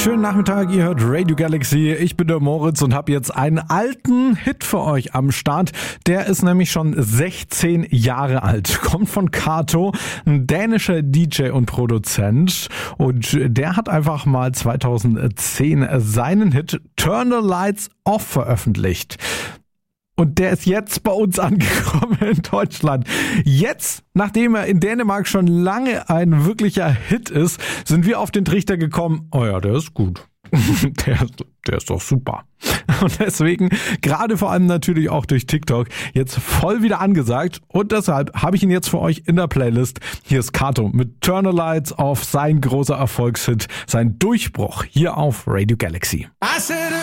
Schönen Nachmittag, ihr hört Radio Galaxy. Ich bin der Moritz und habe jetzt einen alten Hit für euch am Start. Der ist nämlich schon 16 Jahre alt. Kommt von Kato, ein dänischer DJ und Produzent. Und der hat einfach mal 2010 seinen Hit Turn the Lights Off veröffentlicht. Und der ist jetzt bei uns angekommen in Deutschland. Jetzt, nachdem er in Dänemark schon lange ein wirklicher Hit ist, sind wir auf den Trichter gekommen, oh ja, der ist gut. Der ist doch super. Und deswegen, gerade vor allem natürlich auch durch TikTok, jetzt voll wieder angesagt. Und deshalb habe ich ihn jetzt für euch in der Playlist. Hier ist Kato mit Turn the Lights Off, sein großer Erfolgshit, sein Durchbruch hier auf Radio Galaxy.